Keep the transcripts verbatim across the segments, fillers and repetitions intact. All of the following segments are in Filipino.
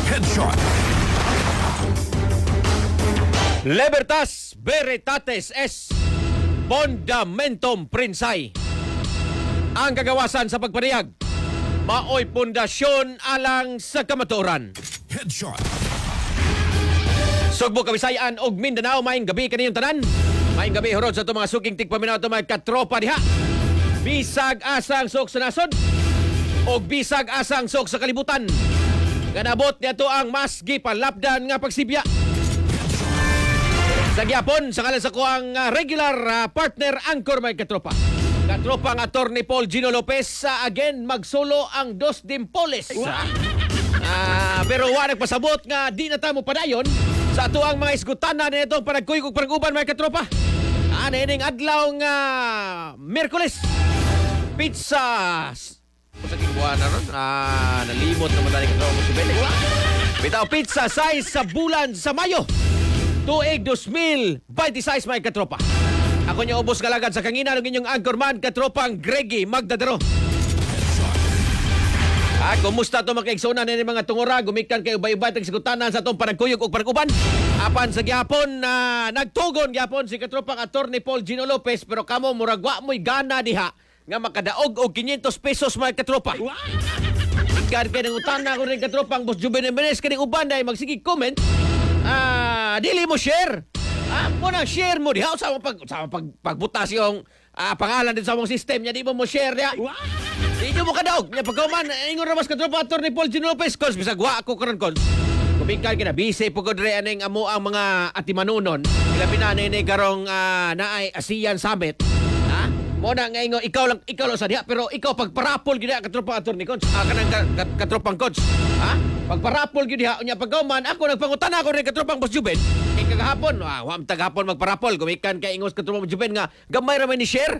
Headshot. Libertas Veritatis es Fundamentum Prinsay. Ang kagawasan sa pagpanayag, maoy pundasyon alang sa kamatuoran. Headshot. Sugbo, Kabisayan og Mindanao, maayong gabi kaniyong tanan. Maayong gabi horod sa itong mga suking tigpaminaw ito mga katropa diha. Bisag asang sok sa nasod og bisag asang sok sa kalibutan. Ganabot niya ang mas gipalapdan nga pagsibya. Sa gyapon, sa kalan sa kuang uh, regular uh, partner anchor may katropa. Katropa nga Attorney Paul Gino Lopez sa uh, again magsolo ang Dos Dimpoles. Uh, pero wa nagpasabot nga di na tamo padayon sa ato ang mga isgutanan nitong panagkuyog ug panaguban may katropa. Ano ining adlaw nga Miyerkules. Pizza. Sa kingbuan na ron, ah, nalimot naman tayo katropa mo si Bele. Bitaw pizza size sa bulan sa Mayo. Tuig two thousand twenty-six may katropa. Ako niya ubos galagad sa kangina ng inyong anchorman katropang Greggy Magdadero. Ah, kumusta to mga kaigsonan ni mga tungora? Gumikan kay ubay-ubay tag sigutanan sa atong panagkuyog ug panaguban. Apan sa gyapon na uh, nagtugon gyapon si katropang Attorney Paul Gino Lopez pero kamo murag wa mo'y gana diha nga makadaog og five hundred pesos mga katropa. Ikan kay nang utana ko rin katropang Boss Juben Jimenez kani uban dai magsige comment. Ah, dili mo share. Ah, mo na share mo diha sa pag sa pag pagbutas yung ah, pangalan din sa mong system niya di mo mo share diha. Di mo kadaog nya pagkauman ingon ra mas katropa Attorney Paul Gino Lopez kos bisag wa ako karon kos. Kumikan kina busy pugod re aning amo ang mga atimanunon. Ilabi na ni karong uh, naay ASEAN Summit. Ha? Mo na nga ingon ikaw lang ikaw lang sa diha pero ikaw pagparapol gid katropa Attorney Coach. Ah, kanang ka, ka, katropang coach. Ha? Pagparapol gid diha unya pagkauman ako nagpangutan ako rin katropang Boss Juben. Kay kagahapon, ah, wa tagahapon magparapol gumikan kay ingos katropang Boss Juben nga gamay ra man ni share.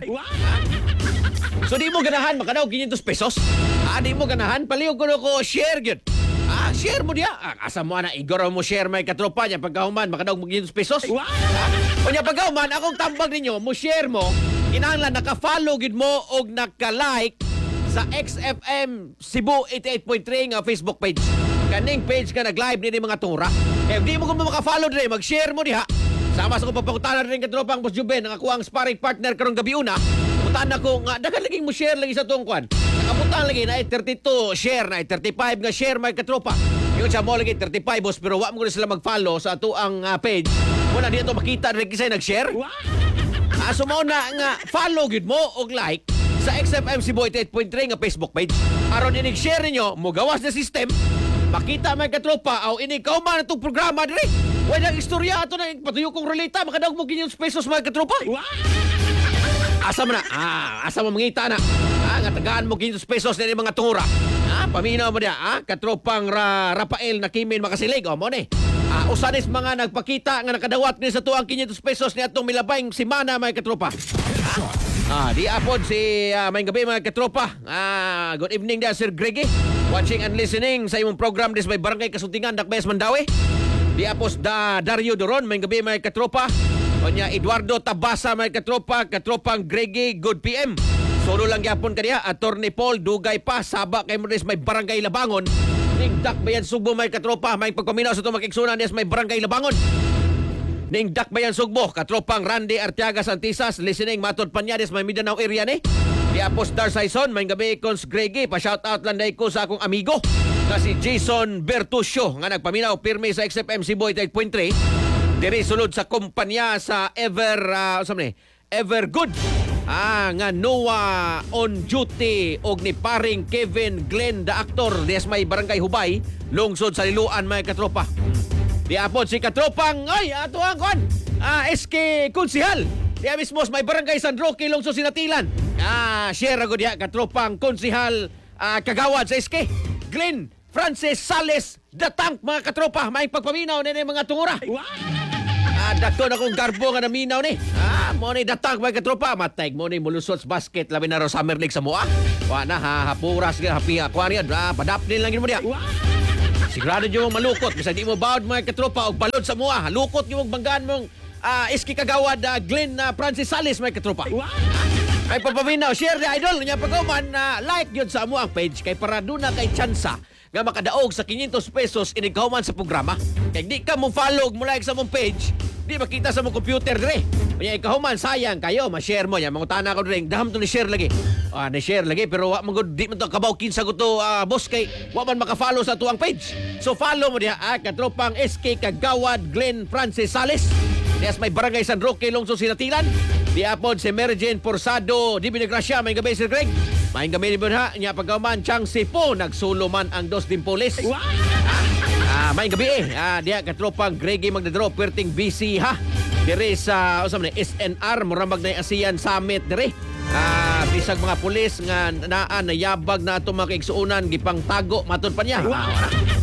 So di mo ganahan makadaog five hundred pesos. Ah, di mo ganahan palihog ko ko share gyud. Ah, share mo diha. Ah, asa mo ana igoro mo share may katropa niya pagkahuman makadaog mo five hundred pesos. Ah, unya pagkahuman akong tambag ninyo mo share mo kinahanglan naka-follow gid mo og naka-like sa X F M Cebu eighty-eight point three nga Facebook page. Kaning page ka nag-live ni mga tura. Kaya di mo kung maka-follow dire, mag-share mo diha. Sama sa kong papakutanan rin katropang Boss Juben, ang ako ang sparring partner karong gabi una. Putan ako nga, dagan lagi mo share lagi sa tong kwan. Nakaputan lagi na thirty-two share, na thirty-five nga share may katropa. Yung siya mo lagi thirty-five boss, pero wa mo na sila mag-follow sa ato ang uh, page. Muna dito makita rin kisay nag-share. Ah, so mo na nga, follow gid mo og like sa X F M Cebu eighty-eight point three nga Facebook page. Aron inig share ninyo, mo gawas na system. Makita may katropa, aw ini ikaw man itong programa diri. Wala nang istorya ato na patuyo kong relata, makadaog mo five hundred pesos mga katropa. Asa man na? Ah, asa mo mangita na? Ah, nga tagaan mo five hundred pesos na mga tungura. Ah, paminaw mo dia, ah, katropang ra, Rafael na Kimin makasilig, o mo ni. Ah, usanis mga nagpakita nga nakadawat ni sa tuang five hundred pesos ni atong milabayng simana mga katropa. Ah, ah di apod si uh, may gabi mga katropa. Ah, good evening dia Sir Greggy. Watching and listening sa imong program dis may Barangay Kasuntingan Dakbayas Mandawi. Di apos da Dario Doron may gabi mga katropa. Onya Eduardo Tabasa may katropa, katropang Greggy, good P M. Solo lang gyapon kaniya Attorney Paul dugay pa saba kay mo dis may Barangay Labangon. Ning Dakbayan Sugbo may katropa, may pagpaminaw sa itong makiksunan dis may Barangay Labangon. Ning Dakbayan Sugbo, katropang Randy Artiaga Santisas, listening matod panyades may Mindanao area ni. Di apos Dar Saison, may gabi Cons Greggy, pa-shoutout lang dahil ko sa akong amigo na si Jason Bertuccio nga nagpaminaw pirmi sa X F M Cebu eighty-eight point three. Diri sulod sa kumpanya sa Ever, uh, saan Ever Good. Ah, nga Noah on duty og ni paring Kevin Glenn the actor des may Barangay Hubay, lungsod sa Liloan may katropa. Di apod si katropang ay ato ang kon. Ah, S K Konsihal. Diya mismos may Barangay San Roque, lungsod Sinatilan. Ah, share ako diya katropang Konsihal ah, Kagawad sa S K. Glenn Francis Sales the Tank mga katropa, may pagpaminaw ni mga tungura. Ah, dakto na kong garbo nga naminaw ni. Ah, mo ni datang mga katropa, matay mo ni mulusot sa basket labi na ro Summer League sa mua. Wa na ha, hapuras nga hapi aquarium, ah, padapnil lang gid mo diya. Sigurado nyo mong malukot. Bisa di mo bawad mga katropa o balod sa mua. Lukot nyo mong banggaan mong uh, iski kagawad uh, Glenn uh, Francis Salis mga katropa. Ay papaminaw, share the idol. Nya pagkuman, uh, like yun sa amuang page. Kay para doon na kay tsansa nga makadaog sa quinientos pesos inigkahuman sa programa. Kaya di ka mo follow mo like sa mong page, di makita sa mong computer dire. Kaya ikahuman sayang kayo, ma-share mo yan. Mangutana ko dire, daham to ni share lagi. Ah, ni share lagi pero wa man gud di man to kabaw kinsa ko to ah, boss kay wa man maka-follow sa tuang page. So follow mo diha ah, katropang S K Kagawad Glenn Francis Sales. Dias may barangay San Roque Lungsod Sinatilan. Di apod si Mary Jane Porsado di Binagracia may gabi Sir Greg. May gabi ni ha nya pagkaman Chang Sipo nagsulo man ang dos dimpolis. Wow. Ah, may gabi eh. Ah, diya katropang Greggy magdadro perting B C ha. Dire sa usam ni S N R muramag na ASEAN Summit dire. Ah, bisag mga pulis nga naa nayabag na ato mga kaigsuunan gipang tago matud pa niya. Wow.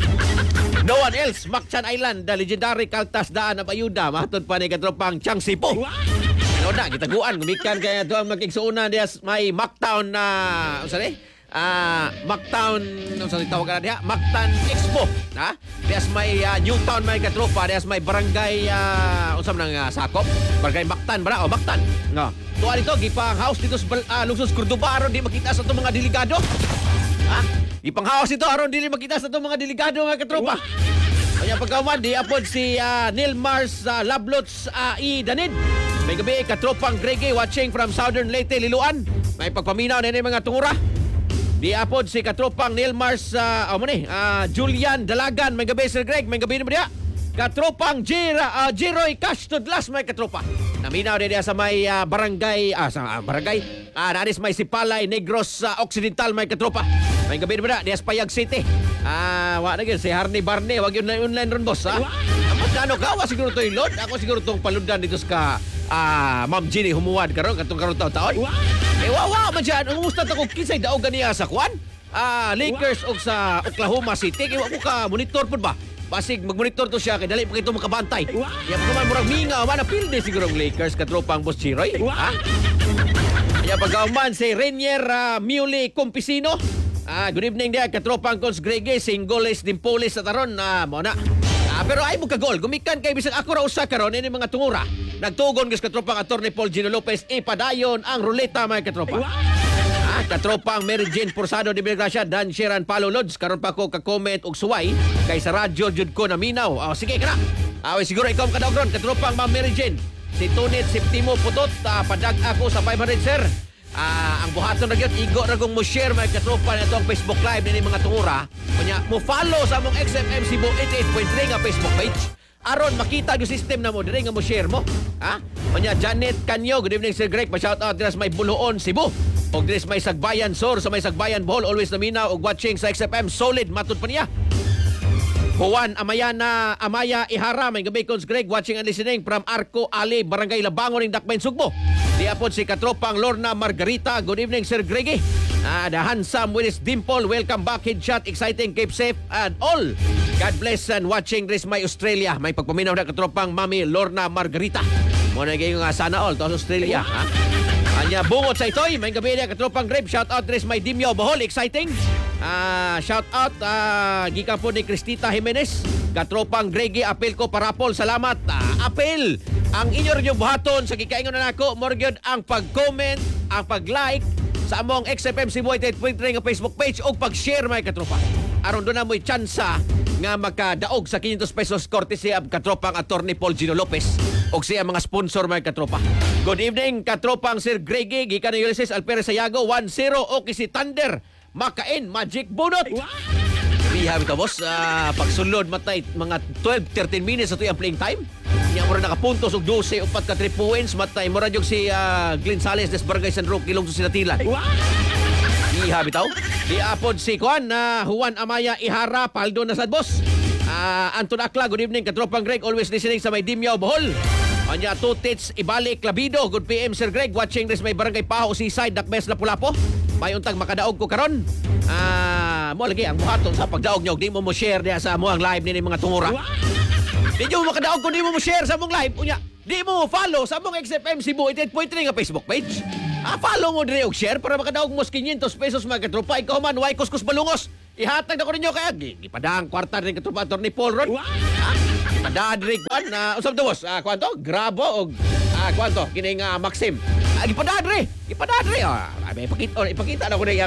No one else, Mactan Island, the legendary Kaltas Daan of Ayuda, matud pa ni katropang Chang Sipo. Wow. Ano na, gitaguan, gumikan kaya ito ang mag-igsuunan diya may Mactown na, uh, ano sari? Ah, Mactown, ano sari tawag na diya? Mactan Expo, ha? Diya may uh, Newtown may katropa, diya may barangay, uh, usam ng uh, sakop, barangay Mactan, bara, o Mactan, no? Tuwa dito, gipang house dito sa uh, Lungsod Cordoba, aron di makita sa itong mga delegado, ha? Gipang house dito, aron di makita sa itong mga delegado nga katropa. Kaya pagkawan, di apod si uh, Neil Mars uh, Lablots uh, I Danid. May gabi, katropang Greggy watching from Southern Leyte, Liloan. May pagpaminaw na mga tungura. Di apod si katropang Neil Mars, uh, oh, mani, uh, Julian Dalagan. May gabi, Sir Greg. May gabi naman diya. Katropang Jira, uh, Jiroy Cash Tudlas, may katropa. Naminaw din diya sa may uh, barangay, ah, sa uh, barangay, ah, nanis may Sipalay, Negros uh, Occidental, may katropa. May gabi naman diya, diya sa Payag City. Ah, wala na yun, si Harney Barney, wag yun na online ron, boss, ha? Magkano gawa siguro to yung load? Ako siguro tong palundan dito sa ah, Ma'am Ginny humuwad karon katong karon taon-taon. Wow. Eh wawa man diyan, umusta ta ko kinsay daog ganiya sa kwan? Ah, Lakers og sa Oklahoma City. Kay wa ko ka monitor pud ba? Basig magmonitor to siya kay dali pa kito makabantay. Wow. Ya pa man murag minga man apil de siguro ang Lakers katropang Boss Chiroy. Wow. Ha? Ya pagkauman si Renier uh, Muley Compisino. Ah, good evening dia katropang Cons Greggy Singoles Dimpolis sa taron na mo na. Ah, pero ay mo ka gol gumikan kay bisag ako ra usa karon ini mga tungura. Nagtugon gas katropang Attorney Paul Gino Lopez ipadayon ang ruleta mga katropa. Ah, katropang Mary Jane Porsado de Binagracia Dan Sheran Palo Lods karon pa ko ka-comment og suway kay sa radyo jud ko na minaw. Oh, sige kana. Aw siguro ikaw ka daw ron katropang Ma'am Mary Jane. Si Tunit Septimo Putot uh, padag ako sa five hundred sir. Ah, ang buhaton ra gyud igo ra gong mo share mga katropa na itong Facebook Live ni mga tungura. Kunya mo follow sa among X M M Cebu eighty-eight point three nga Facebook page. Aron makita yung system na mo dire nga mo share mo. Ha? Kunya Janet Canyo, good evening Sir Greg. Pa-shout out dira sa may Buluon, Cebu. Og dira sa may Sagbayan Sur, sa may Sagbayan Bohol, always naminaw og watching sa X M M solid matud pa niya. Juan Amayana Amaya Ihara, may gabi Cons Greg, watching and listening from Arco Ali, Barangay Labangon ng Dakbayn Sugbo. Di apod si katropang Lorna Margarita, good evening Sir Greggy. Ah, the handsome Willis Dimple, welcome back, headshot, exciting, keep safe and all. God bless and watching this my Australia. May pagpaminaw na katropang Mami Lorna Margarita. Muna kayo nga sana all to Australia. Ha? Anya bungot sa itoy, may gabi niya katropang Grape, shout out this my Dimyo Bohol, exciting. Ah, shout out uh, gikan po ni Cristita Jimenez, katropang Greggy, apel ko parapol, salamat. Uh, apel ang inyo rin yung buhaton sa gikaingon na nako, morgyod ang pag-comment, ang pag-like sa among X M M Cebu eighty-eight point three nga Facebook page o pag-share mga katropa. Aron doon na mo'y tsansa nga makadaog sa quinientos pesos courtesy of katropang Attorney Paul Gino Lopez o siya mga sponsor mga katropa. Good evening katropang Sir Greggy, gikan ni Ulysses Alperes Sayago, one zero okay si Thunder. Makain, Magic Bunot. Wow. Bihabi ka, boss. Uh, pagsulod, matay, mga twelve to thirteen minutes ito yung playing time. Niya mo rin nakapuntos og twelve, upat ka three points. Matay, mo rin yung si uh, Glenn Sales des Barangay San Roque, Ilong sa Sinatila. Wow. Bihabi tao. Diapod si Juan, uh, Juan Amaya Ihara, Paldo na sad, boss. Uh, Anton Akla, good evening. Katropang Greg, always listening sa may Dimyaw, Bohol. Anya Tutits, Ibalik, Clavido. Good P M, Sir Greg. Watching this may Barangay Paho, Seaside, Dakbes, Lapu-Lapu. May untang makadaog ko karon. Ah, mo lagi ang buhaton sa pagdaog nyo. Di mo mo share diya sa mo ang live ni mga tungura. Di mo makadaog kung di mo mo share sa mong live. Unya, di mo mo follow sa mong X F M Cebu eighty-eight point three nga Facebook page. Ah, follow mo dire og share para makadaog mo quinientos pesos mga katropa. Ikaw man, way kuskus balungos. Ihatag na ko ninyo kaya. Gipadang kwarta rin katropa Attorney Paul Ron. Ah, gipadang rin kwan. Uh, usap to boss. Ah, kwan to? Grabo og ah, kwan to? Kining uh, Maxim. Ah, gipadadre, gipadadre. Ah, may ipakita, oh, ipakita na ko na akong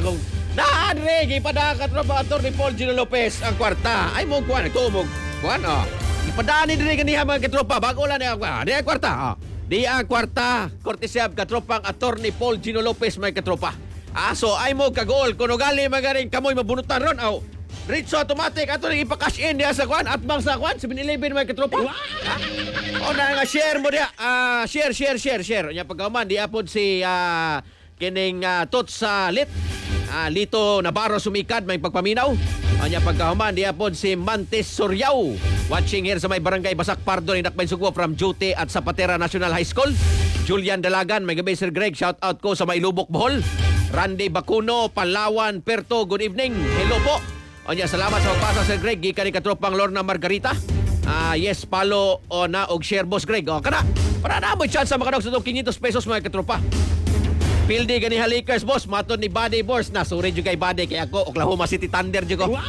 Naadre, gipada ka tropa ator ni Paul Gino Lopez ang kwarta. Ay mo kuan, tumog. Kuan oh. Ipadaan ni diri kaniya mga katropa bago lang niya kuan. Di ang kwarta. Oh. Di ang kwarta. Kortesya katropang ator ni Paul Gino Lopez mga katropa. Aso ay mo kagol kuno gali magaring kamoy mabunutan ron aw. Ritso automatic ato nang ipa-cash in diya sa kuan at bang sa kuan seven eleven mga katropa. O na nga share mo diya. Ah, share share share share. Nya pagkaman di apod si ah, kining uh, Tots sa Lit. Ah, Lito Navarro sumikad may pagpaminaw. Anya pagkahuman di apod si Mantis Suryaw. Watching here sa may barangay Basak Pardo ni Dakbayn Sugbo from duty at Zapatera National High School. Julian Dalagan, may gabi Sir Greg, shout out ko sa may Lubok Bohol. Randy Bacuno, Palawan, Perto, good evening. Hello po. Anya salamat sa pagpasa Sir Greg gikan ni katropang Lorna Margarita. Ah, yes, palo o na og share boss Greg. O kana. Para na mo chance sa makadog sa five hundred pesos mga katropa. Pildi gani Halikers boss, maton ni Buddy Boss na suri jud kay Buddy kay ako Oklahoma City Thunder jud ko.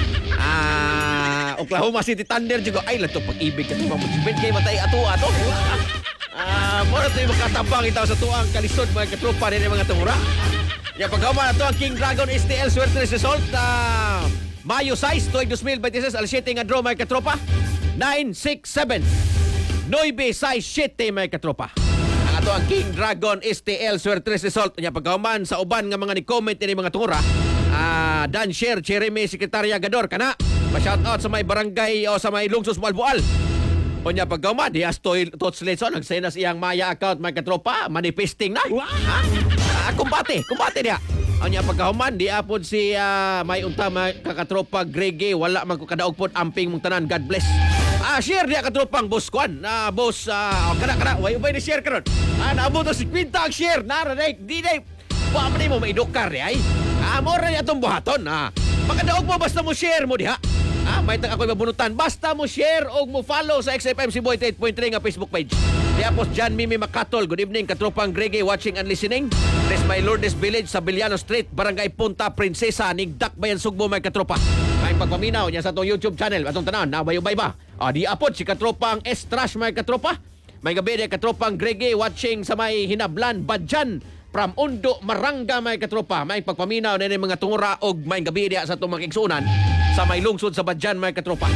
Ah, Oklahoma City Thunder jud ko. Ay lato pag-ibig ka mo jud kay matay ato ato. Ah, mo na tayo makatabang itaw sa tuang kalisod mga katropa ni mga tumura. Ya pagkaman ato ang King Dragon S T L Swerte Result uh, Mayo size tuig twenty twenty-six alas siete nga draw mga katropa. nine six seven Noibe size siete mga katropa. Ato ang King Dragon S T L Swerte Result nya pagkahuman sa uban nga mga ni comment ni mga tungura. Ah, Dan Sher Jeremy Sekretarya Gador kana. Pa-shout out sa may barangay o sa may lungsod sa Malbual. O nya pagkahuman di astoy Tots Leson nagsenas iyang Maya account mga katropa manifesting na. Ha? Ah, kumbate, kumbate dia. O nya pagkahuman di apod si uh, may unta mga kakatropa Grege wala man ko kadaog pod amping mong tanan God bless. Ah, share dia katropang boss kwan. Na boss uh, kana kana way ubay ni share karon. Ah, naabot to si Quinta ang share. Nara day, di day. Wa man mo maidokar di ay. Ah, mo ra ni atong buhaton. Ah, makadaog mo basta mo share mo diha. Ah, may tag ako'y mabunutan. Basta mo share o mo follow sa X F M Cebu eighty-eight point three nga Facebook page. Diya po John Mimi Macatol. Good evening, katropang Grege watching and listening. This my Lourdes Village sa Biliano Street, Barangay Punta Prinsesa, Nigdak Bayan Sugbo may katropa. May pagpaminaw niya sa itong YouTube channel. Atong tanan, nabayubay ba? Ah, di apod si katropang S-Trash may katropa. May gabi di katropang Grege watching sa may Hinablan, Badjan. From Undo, Maranga may katropa. May pagpaminaw na mga tungura o may gabi di sa itong makiksunan sa may lungsod sa Badjan may katropa.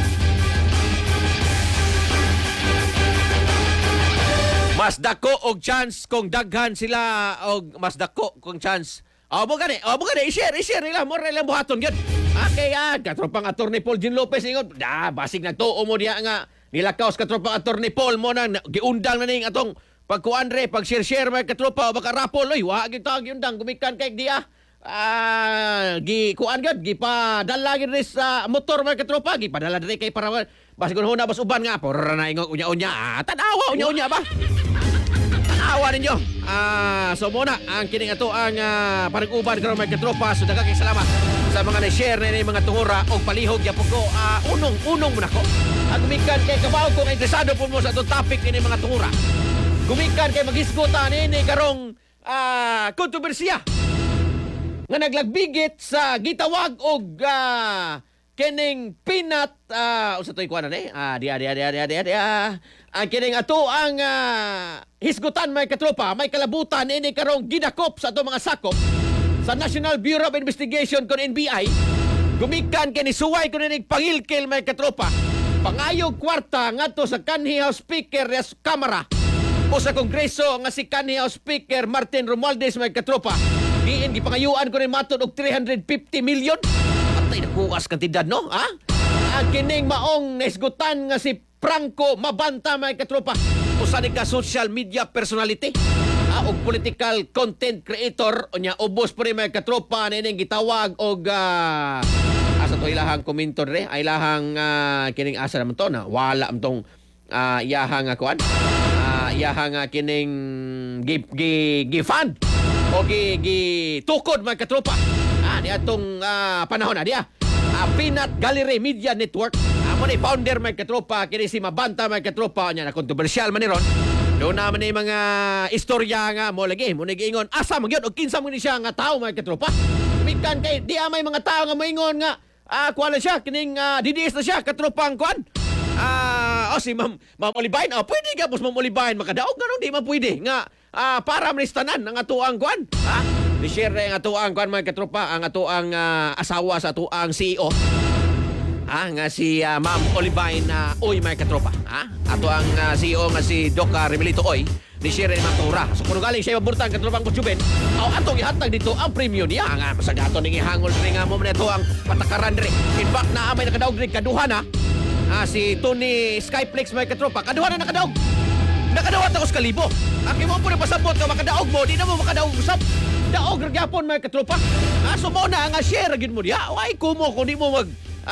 Mas dako og chance kung daghan sila og mas dako kung chance. O mo gani, o mo gani i-share, i-share nila mo ra lang buhaton gyud. Okay, ah, katropang attorney Paul Gin Lopez ingon, da basig nagtuo mo diha nga nilakaw sa katropang attorney Paul mo nang giundang na ning atong pagkuan re, pag-share-share may katropa o baka rapol oy, wa gyud ta giundang gumikan kay diha. Ah, gi kuan gyud gipadala gyud sa motor may katropa, gipadala diri kay para basig kun huna bas uban nga por na ingon unya-unya. Ah, tanawa unya-unya ba? Awa ninyo. Ah, so muna ang kining ato ang uh, panag-uban karon mga katropa. So daghang salamat sa mga na-share na ni mga tungura og palihog gyapon ko. Ah, unong unong muna ko. Ang gumikan kay kabaw ko nga interesado po mo sa atong topic ni mga tungura. Gumikan kay magisgutan ni karong ah, kontrobersiya nga naglagbigit sa gitawag og uh, kining peanut uh, usa toy kuan ani ah dia dia dia dia dia, dia. Ang kining ato ang uh, hisgutan may katropa may kalabutan ini karong gidakop sa ato mga sakop sa National Bureau of Investigation kon N B I gumikan kay ni suway kun ni pangilkil may katropa pangayog kwarta ngadto sa kanhi House Speaker sa Kamara o sa Kongreso nga si kanhi House Speaker Martin Romualdez may katropa diin gipangayuan ko ni matud og three hundred fifty million atay nakuas kantidad no ha ang kining maong naisgutan nga si Franco Mabanta may katropa usa ni ka social media personality ah, og political content creator unya ubos pa rin may katropa nining gitawag og uh, asa to ilahang komento re ay ilahang uh, kining asa naman to na wala man tong uh, iyahang uh, kuan uh, iyahang uh, kining gi gi, gi fund o gi, gi tukod may katropa ah, di atong uh, panahon na diya uh, Peanut Gallery Media Network. Amo ni founder may katropa kini si Mabanta may katropa nya na kontrobersyal man ni ron. Do na man ni mga istorya nga mo lagi mo nagiingon asa man gyud og kinsa man ni siya nga tawo may katropa. Mikan kay di may mga tawo nga moingon nga ah kuan siya kining uh, D D S na siya katropang kuan. Ah, uh, oh si Ma'am Ma'am Olivain, oh, pwede ka pos Ma'am Olivain makadaog nga nung di man pwede nga ah, para man istanan ang atuang kuan. Ha? Ni-share ang atuang kuan mga katropa, ang atuang uh, asawa sa atuang C E O. Ah, nga si uh, Ma'am Olivine na uh, Oy mga katropa. Ah, ato ang uh, C E O nga si Doc uh, Remelito Oy ni share ni Matura. So kung galing siya maburtang katropang Butchuben, aw atong ihatag dito ang premium niya nga masagato ning ihangol ring nga mo neto ang patakaran diri. In fact na may nakadaog diri kaduha na. Ah, si Tony Skyplex mga katropa, kaduha na nakadaog. Nakadawa ta ko sa kalibo. Ang imo po ni pasabot ka makadaog mo, di na mo makadaog usap. Daog ra gyapon mga katropa. Ah, so mo na nga share gid mo diya. Ay kumo kung di mo mag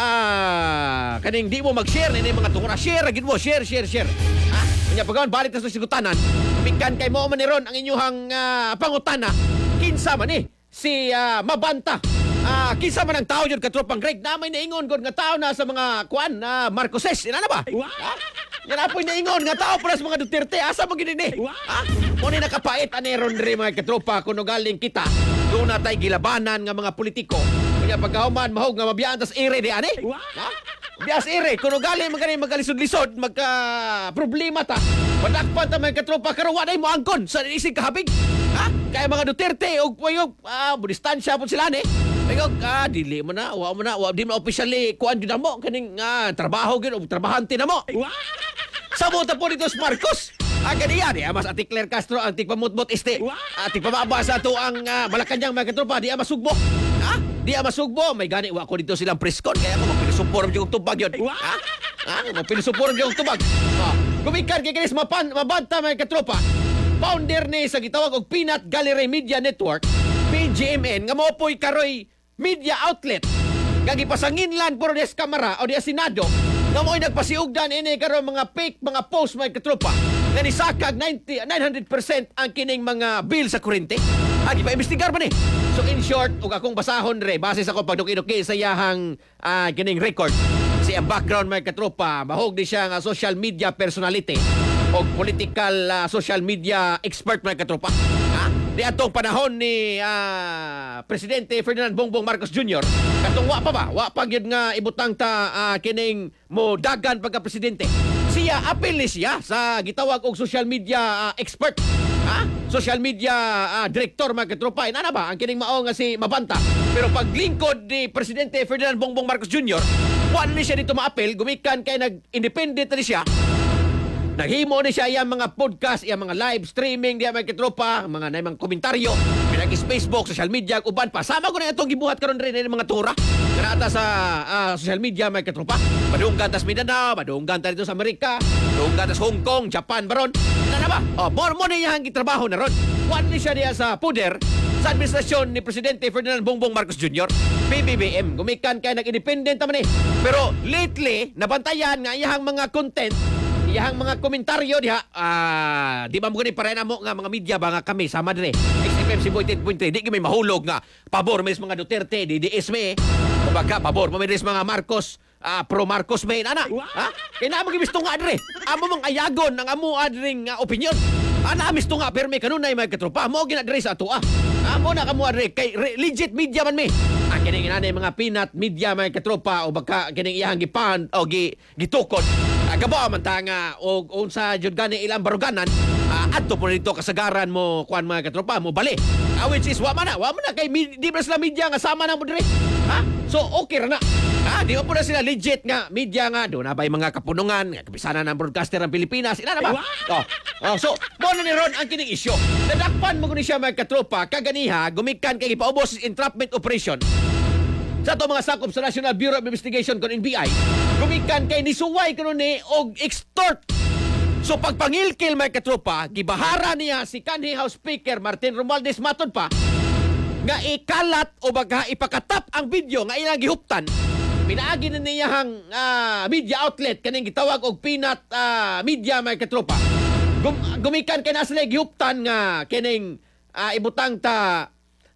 ah kaning di mo mag-share ni mga tungura. Share gid mo, share share share. Ah, nya pagawon balik ta sa sigutanan. Mikan kay mo man ni ron ang inyuhang uh, pangutana. Kinsa man ni si uh, Mabanta. Ah, kinsa man ang tao jud katropang Greg na may naingon gud nga tao na sa mga kuan na uh, Marcoses. Ina na ba? Ah? Yan apoy naingon nga tao para sa mga Duterte. Asa mo gini ni? Ha? Mo ni nakapait ani ron diri mga katropa kuno galing kita. Do na tay gilabanan nga mga politiko. Kaya pagkahuman mahog nga mabiyaan tas ire di ani. Ha? Bias ire kuno galing magani magalisod-lisod magka problema ta. Padakpan ta mga katropa karon wa nay mo angkon sa isig kahabig. Ha? Kaya mga Duterte og payog ah distansya pud sila ni. Payog ah dili mo na wa mo na wa di mo officially kuan jud mo kaning ah, trabaho gid og trabahante na mo. Sabot po dito si Marcos. Aga niya, di mas Atikler Castro ang tigpamutmot este. Atik pamaba sa to ang uh, Malacanang mga katropa, di masugbo. Ha? Di masugbo, may gani wa ko dito silang preskon kaya ako magpilisuporom jud og tubag yun. Ha? Ha? Magpilisuporom jud og tubag. Ha? Gumikan kay kinis mapan mabanta mga katropa. Founder ni sa gitawag og Peanut Gallery Media Network, P G M N, nga mo po'y karoy media outlet. Gagi pasanginlan puro des kamera o des Senado. Nga mo'y nagpasiugdan ini karon mga fake mga post mga katropa nga nisakag ninety, nine hundred percent ang kining mga bill sa kuryente. Agi pa imbestigar man eh. So in short, ug akong basahon re base sa ko pagduki-duki sa yahang uh, kining record. Si ang background mga katropa, mahog di siya nga social media personality o political uh, social media expert mga katropa. Ha? Di atong panahon ni uh, Presidente Ferdinand Bongbong Marcos Junior katong wa pa ba? Wa pa gyud nga ibutang ta uh, kining mo dagan pagka presidente. Siya apil ni siya sa gitawag og social media uh, expert. Ha? Social media uh, director mga katropa. Ana ba ang kining mao nga si Mabanta. Pero paglingkod ni Presidente Ferdinand Bongbong Marcos Junior, wa ni siya dito maapil, gumikan kay nag-independent ni siya. Naghimo ni siya iyang mga podcast, iyang mga live streaming, diya mga katropa, mga naimang komentaryo, pinagis Facebook, social media, uban pa. Sama ko na itong gibuhat karon rin ng mga tura. Kanata sa uh, social media, mga katropa. Madunggan tas Mindanao, madunggan ta dito sa Amerika, madunggan tas Hong Kong, Japan, baron. Ano na ba? O, oh, more mo na iyang gitrabaho na ron. One ni siya diya sa puder sa administrasyon ni Presidente Ferdinand Bongbong Marcos Junior P B B M. Gumikan kay nag-independent naman eh. Pero lately, nabantayan nga iyang mga content, iyang mga komentaryo diha, ah, di ba mo gani pare na mo nga mga media ba nga kami sama dire. X F M Cebu eighty point three, di kami mahulog nga pabor mes mga Duterte, D D S me. O baka pabor mo mes mga Marcos, ah, pro Marcos me ana. Ha? Kaya na mo gibisto nga dire. Amo mang ayagon ang amo adring uh, opinion. Ana misto nga perme kanunay mga katropa mo gina dire sa ato ah. Amo na kamo adre kay re, legit media man me. Ang kining inanay mga peanut media mga katropa o baka kining iyang gipan o gi gitukod. Agabo man ta nga og unsa jud gani ilang baruganan, uh, adto po dito kasagaran mo kuan mga katropa mo bali. Uh, which is wa man na, wa man na kay di ba sila media nga sama na mo dire. Ha? So okay ra na. Ha, di ba po na sila legit nga media nga do na bay mga kapunungan nga kapisanan ng broadcaster ng Pilipinas. Ina na ba? Oh. Oh, so mo na ni ron ang kining issue. Nadakpan mo ni siya mga katropa kaganiha gumikan kay ipaubos entrapment operation sa ito mga sakop sa National Bureau of Investigation kon N B I, gumikan kay nisuway kanon ni og extort. So pagpangilkil may katropa, gibahara niya si kanhi House Speaker Martin Romualdez matud pa nga ikalat o baga ipakatap ang video nga ilang gihuptan. Pinaagi na niyahang uh, media outlet kaning gitawag og Peanut uh, Media may katropa. Gum gumikan kay nasa gihuptan nga kining uh, ibutang ta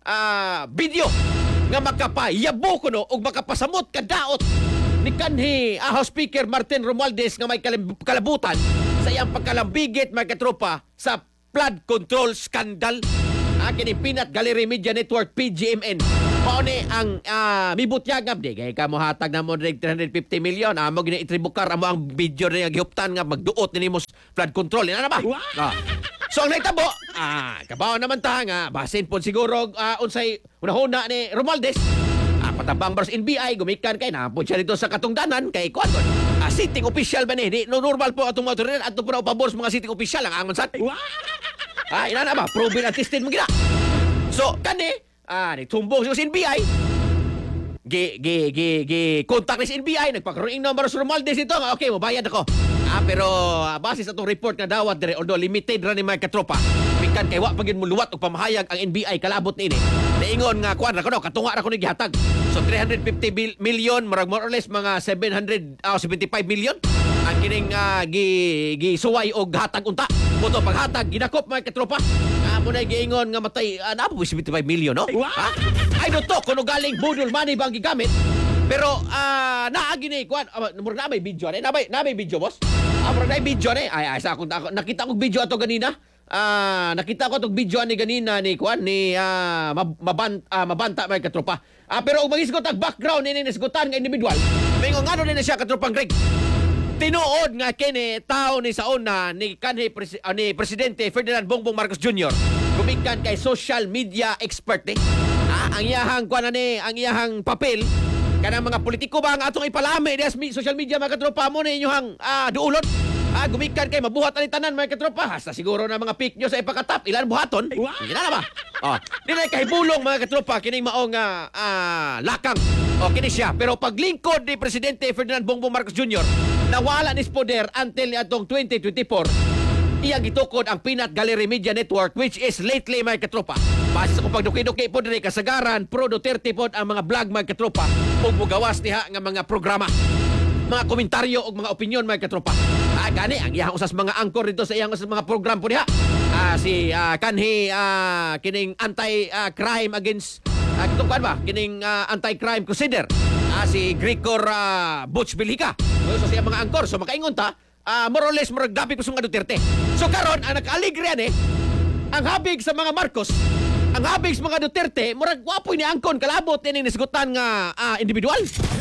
uh, video nga makapayabo kuno og makapasamot kadaot ni kanhi ah, House Speaker Martin Romualdez nga may kalabutan sa iyang pagkalambigit mga katropa sa flood control scandal. Ah, kini Peanut Gallery Media Network P G M N. Mao ni ang uh, mibutyag nga di kay kamo hatag na mo three hundred fifty million amo gini itribukar amo ang video niya gihuptan nga magduot ni mo flood control. Ina na ba? Ah. So ang naitabo, ah, kabaw naman ta nga, basin po siguro ah, unsay unahuna ni Romualdez. Ah, patabang bars N B I, gumikan kay napod siya dito sa katungdanan kay kuan kon. Ah, sitting official ba ni? Di, no, normal po atong mga otoridad ato po na pabor sa mga sitting official ang angon sad. Ah, ina na ba? Proven at tested mo gina. So, kani, ah, nitumbong sa N B I. Gi, gi, gi, gi, contact ni sa N B I, nagpakaroon yung number sa Romualdez dito. nga, Okay, mabayad ako. Ah, pero ah, base sa itong report nga dawat dire, although limited ra ni mga katropa, pikan kay wa pagin mo luwat o pamahayag ang N B I kalabot ni ini. Naingon nga kuan ra ko no, katunga ra ko ni gihatag. So three hundred fifty bil- million, marag more or less mga seven hundred seventy-five million ang kining uh, gi, gi suway og hatag unta. Puto paghatag ginakop mga katropa. Amo na giingon nga matay uh, na po seventy-five million no. Ha? I don't to kuno galing budol money bang gigamit. Pero ah uh, naagi ni kuan uh, na may video ni. Na may na may video boss. Amo na video ni. Ay ay sa akong ako, nakita ko video ato ganina. Ah, uh, nakita ko tong video ni ganina ni kuan ni uh, maban, uh, mabanta may katropa. Ah, pero ug magisgot ang background ni nisgutan nga individual. Mingon ngano ni siya katropang Greg. Tinuod nga kini tao ni sa una ni kanhi presi, uh, ni presidente Ferdinand Bongbong Marcos Junior gumikan kay social media expert ni. Ah, ang iyahang kuan ni, ang iyahang papel kanang mga politiko ba ang atong ipalami dias social media mga katropa mo ni inyong ah, duulon. Ah, gumikan kay mabuhat ani tanan mga katropa. Hasta siguro na mga fake news sa ipakatap ilan buhaton. Hindi na ba? Oh, di na kahibulong mga katropa kining maong uh, uh, lakang. O kini siya. Pero paglingkod ni Presidente Ferdinand Bongbong Marcos Junior, nawala ni poder until ni atong twenty twenty-four. Iyang gitukod ang Peanut Gallery Media Network which is lately mga katropa. Base sa kung pagduki-duki po din kasagaran, pro Duterte po ang mga vlog mga katropa ug mugawas diha nga mga programa. Mga komentaryo o mga opinion mga katropa. Ah, gani ang iyang usas mga angkor dito sa iyang usas mga program po diha. Ah, si ah, kanhi ah, kining anti-crime uh, against ah, itong kan ba? Kining uh, anti-crime crusader. Ah, si Gregor uh, Butch Bilhica. So, sa iyang mga angkor. So makaingon ta, ah, more or less murag dapi ko sa mga Duterte. So karon ang naka-aligre ani, ang habig sa mga Marcos, ang habig sa mga Duterte, murag wapoy ni angkon kalabot ini nisgutan nga ah, individual.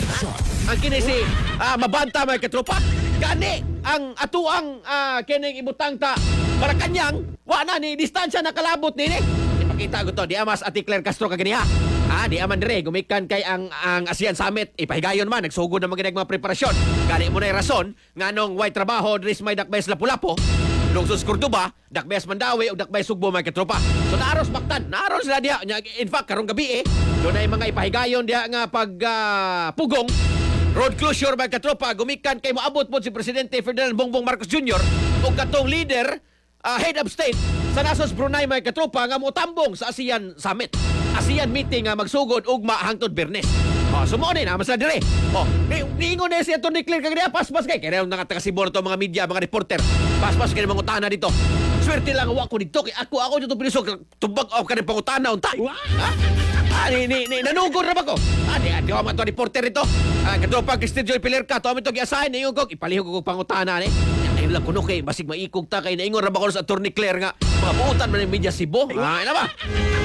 Ang kini si ah, mabanta mga katropa. Gani ang atuang ah, kining ibutang ta para kanyang wa na ni distansya na kalabot nini. Ipakita ko to di amas Ate Claire Castro kagani ha. Ah, di aman dire gumikan kay ang ang ASEAN Summit ipahigayon man nagsugod na mga mga preparasyon. Gani mo na rason nganong way trabaho diri sa may dakbay sa Lapu-Lapu. Lungsod Cordoba, dakbay sa Mandawi ug dakbay Sugbo mga katropa. So naaros baktan, naaros sila diha. In fact karong gabi eh, dunay mga ipahigayon diha nga pag uh, pugong road closure mga katropa, gumikan kay moabot po si Presidente Ferdinand Bongbong Marcos Junior o katong leader, uh, head of state sa Nasos Brunei mga katropa nga motambong sa ASEAN Summit. ASEAN meeting nga magsugod ugma hangtod Biyernes. Oh, sumo ni na mas dire. Oh, niingon na si Atty. Claire kagaya paspas kay kaya nga taga Cebu to mga media, mga reporter. Paspas kay mga utana dito. Swerte lang ako ako dito kay ako ako dito pinisog tubag ako kanang pangutana unta. Ha? Ah, ni, ni, ni nanugod ra ba ko? Ah, di di ako mga reporter ito. Ah, katropa Christine Joy Pilerca, to amin to gi-assign niyo ko ipalihog ko pangutana ni. Ay lang kuno kay basig maikog ta kay naingon ra ba ko sa Atty. Claire nga mga buutan man ng media Cebu. Ah, ina ba?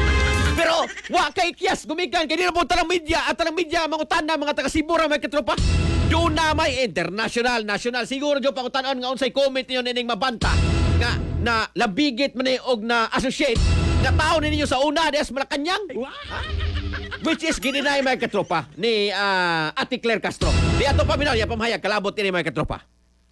Pero wa kay kiyas gumikan kay dili po tanang media at tanang media mangutana mga taga Cebu ra mga katropa. Doon na may international, national siguro jo pangutanon nga unsay comment niyo nining mabanta nga na labigit man ni og na associate nga tao ninyo sa una des Malacañang. Ha? Which is gininay mga katropa ni uh, Ate Claire Castro. Di ato pa minalya pamahayag kalabot ni mga katropa.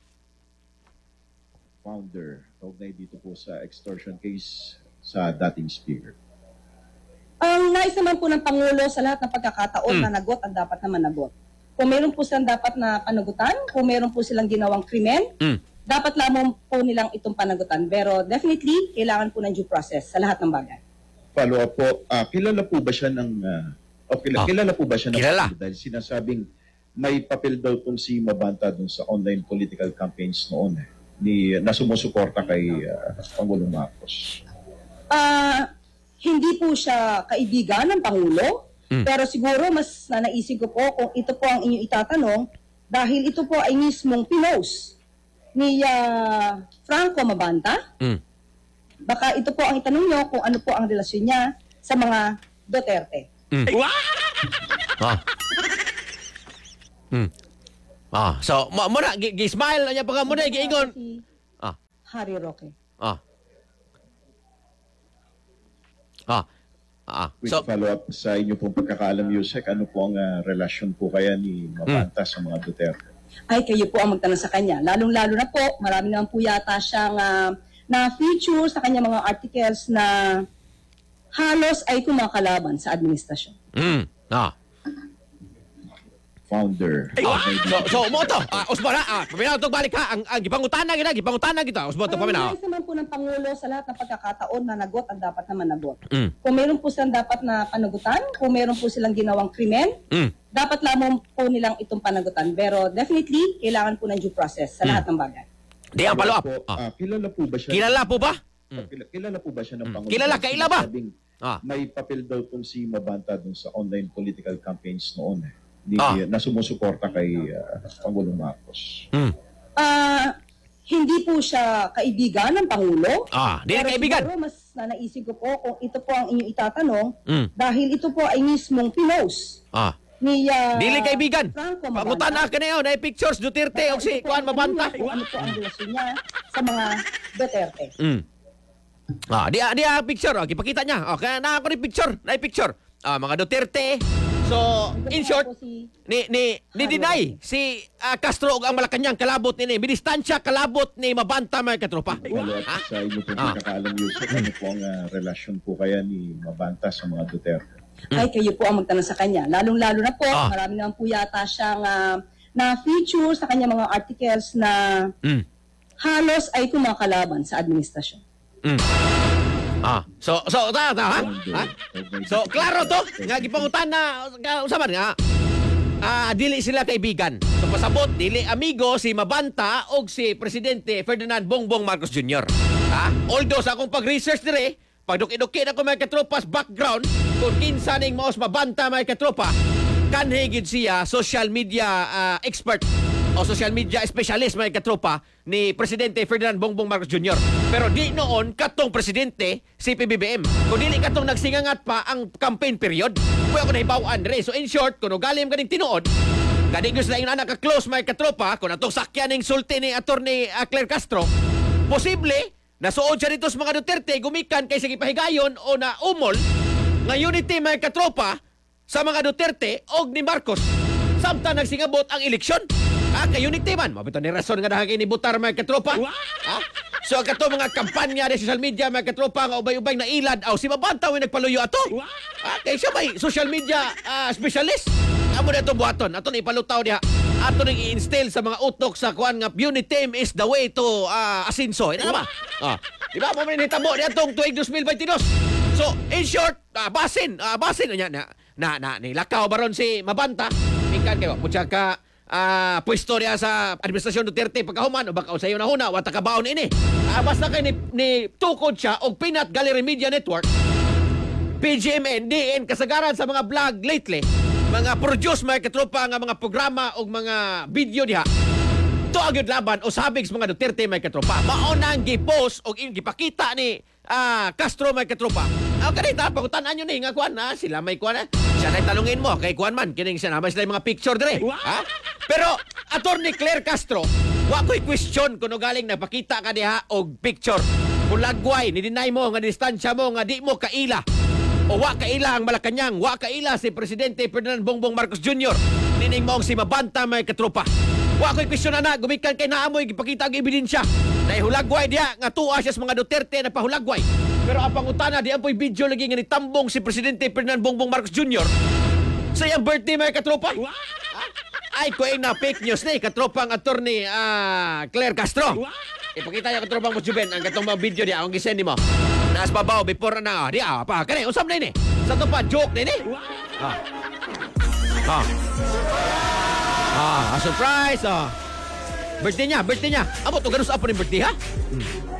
Founder, kaugnay dito po sa extortion case sa dating speaker. Ang nais naman po ng Pangulo sa lahat ng pagkakataon Mm. na nagot ang dapat na managot. Kung meron po silang dapat na panagutan, kung meron po silang ginawang krimen, Mm. dapat lamang po nilang itong panagutan. Pero definitely, kailangan po ng due process sa lahat ng bagay. Follow up po, ah, kilala po ba siya ng, ah, o kilala, Ah, kilala po ba siya ng kilala. dahil sinasabing may papel daw tong si Mabanta dun sa online political campaigns noon eh, ni, na sumusuporta kay ah, Pangulong Marcos. Ah, hindi po siya kaibigan ng Pangulo, Mm. pero siguro mas nanaisip ko po kung ito po ang inyong itatanong dahil ito po ay mismong pinost ni ah, Franco Mabanta. Mm. Baka ito po ang itanong nyo kung ano po ang relasyon niya sa mga Duterte. Mm. Ah. Mm. Ah, so mo mo na gi- gi-smile niya pa mo na giingon. Si Ah. Harry Roque. Ah. Ah. Ah. Quick So, follow-up sa inyo pong pagkakaalam, Yusek, ano po ang ah, relasyon po kaya ni Mabanta sa mga Duterte? Ay, kayo po ang magtanong sa kanya. Lalong-lalo na po, marami naman po yata siyang ah, na-feature sa kanyang mga articles na halos ay kumakalaban sa administrasyon. mm. Ah. Founder. Ah, so, so mo to. Ah, Osmo na. Ah, paminaw to balik ha. Ang, ang gipangutana gina, gipangutana kita. Osmo to paminaw. Ang naman po ng Pangulo sa lahat ng pagkakataon na nagot ang dapat na managot. Mm. Kung meron po silang dapat na panagutan, kung meron po silang ginawang krimen, Mm. dapat lamang po nilang itong panagutan. Pero definitely, kailangan po ng due process sa lahat ng bagay. Di ang follow up. Po, Ah. ah, kilala po ba siya? Kilala po ba? Kilala, kilala po ba siya ng Pangulo? Kilala, kaila ba? Sinasabing Ah. May papel daw po si Mabanta dun sa online political campaigns noon eh. Ni, Ah. na sumusuporta kay ah, Pangulong Marcos. Mm. Ah, hindi po siya kaibigan ng Pangulo. Ah, di Pero kaibigan. siguro mas nanaisip ko po kung ito po ang inyong itatanong Mm. dahil ito po ay mismong pinost Ah. ni ah, Dili kaibigan. Franco Pangutana ka na yun. Ay pictures Duterte o si Juan Mabanta. Kung ano po ang relasyon niya sa mga Duterte. Mm. Ah, dia dia picture. Oh, ipakita niya. Okay, na ako ni picture. Na picture. Ah, mga Duterte. So, in short, ni ni ni deny si ah, Castro ug ang Malacañang kalabot ni Binistansya kalabot ni Mabanta mga katropa. Follow-up Ha? sa inyo pong Ah. pagkakaalam, Yusek, ano po ang ah, relasyon po kaya ni Mabanta sa mga Duterte? Ay, kayo po ang magtanong sa kanya. Lalong-lalo na po, Ah. marami naman po yata siyang ah, na-feature sa kanyang mga articles na Mm. halos ay kumakalaban sa administrasyon. Mm. Ah, so so ta ta ha? ha? So klaro to nga gipangutan na ka- usaban nga. Ah, dili sila kaibigan. So pasabot dili amigo si Mabanta og si Presidente Ferdinand Bongbong Marcos Junior Ha? Although sa akong pag-research dire, pagduki-duki na ko mga katropas background kung kinsa ning maos Mabanta mga katropa, kanhi gid siya social media ah, expert o social media specialist mga katropa ni Presidente Ferdinand Bongbong Marcos Junior Pero di noon katong presidente si P B B M. Kung dili katong nagsingangat pa ang campaign period, kuya ko nahibawan re. So in short, kung galim kaning tinuod, kadi gusto na yung anak ka-close mga katropa, kung atong sakyan ning sulti ni Attorney uh, Claire Castro, posible nasuod siya dito sa mga Duterte gumikan kay sige pahigayon o na umol nga unity mga katropa sa mga Duterte og ni Marcos samtang nagsingabot ang eleksyon. Ah, kay unity man. Mabito ni rason nga dahil ni butar mga katropa. Ah? So kato mga kampanya ni social media mga katropa nga ubay-ubay na ilad aw si Mabanta way nagpaluyo ato. Ah, kay siya may social media ah, specialist. Amo na itong buhaton. Ato na ipalutaw diha. Ato nang i-instill sa mga utok sa kuan nga unity is the way to ah, asinso. Ina ba? Ah. Di ba mo man hitabo diha tong tuig twenty twenty-two. So, in short, ah, basin, ah, basin na na na, na nilakaw baron si Mabanta. Mikan kayo, putya ka ah pwesto niya sa administrasyon Duterte pagkahuman o baka usayo na huna wata kabaon ini. Ah, basta kay ni, ni tukod siya og Pinat Gallery Media Network, P G M N, D N kasagaran sa mga vlog lately, mga produce mga katropa nga mga programa og mga video diha. To agad laban o sabig sa mga Duterte may katropa. Mao nang gi-post og gipakita ni ah Castro may katropa. Ah, kanita pagutan-an nyo ni nga kuan na sila may kuan na. Siya na talungin mo kay kuan man kining siya naman sila yung mga picture dire. Ha? Pero Attorney Claire Castro, wa ko'y question kuno galing napakita ka diha og picture. Kung lagway ni deny mo nga distansya mo nga di mo kaila. O wa kaila ang Malacañang, wa kaila si Presidente Ferdinand Bongbong Marcos Junior Nining mo si Mabanta may katropa. Wa ko'y question na gumikan kay naamoy gipakita ang ebidensya. Dahil hulagway diya nga tuwa siya sa mga Duterte na pahulagway. Pero ang pangutana di apoy video lagi nga nitambong si Presidente Ferdinand Bongbong Marcos Junior sa iyang birthday may katropa. Ay ko na fake news ni katropang attorney ah, Claire Castro. Ipakita niya katropang Mutsuben ang katong mga video diya ang gisend mo. Naas babaw before na di ah pa kani usab na ini. Sa to pa joke na ini. Ah. Ah. Ah, a surprise ah. Birthday niya, birthday niya. Amo to ganus apo ni birthday ha? Hmm.